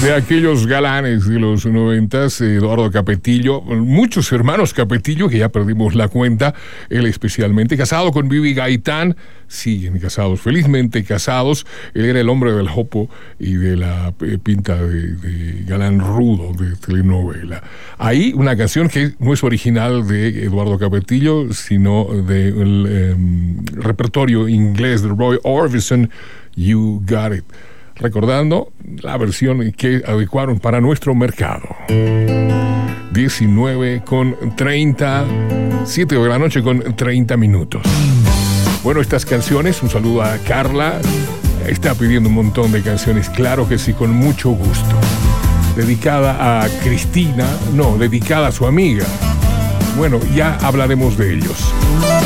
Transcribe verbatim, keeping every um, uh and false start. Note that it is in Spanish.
de aquellos galanes de los noventas, Eduardo Capetillo, muchos hermanos Capetillo que ya perdimos la cuenta, él especialmente, casado con Vivi Gaitán, siguen casados, felizmente casados. Él era el hombre del jopo y de la eh, pinta de, de galán rudo de telenovela. Ahí una canción que no es original de Eduardo Capetillo, sino del eh, repertorio inglés de Roy Orbison, You Got It, recordando la versión que adecuaron para nuestro mercado. diecinueve con treinta, siete de la noche con treinta minutos. Bueno, estas canciones, un saludo a Carla, está pidiendo un montón de canciones, claro que sí, con mucho gusto. Dedicada a Cristina, no, dedicada a su amiga. Bueno, ya hablaremos de ellos.